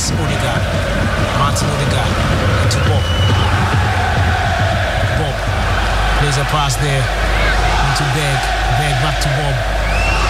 is Odegaard. Martin Odegaard into Bob. Bob plays a pass there into Berg. Berg back to Bob.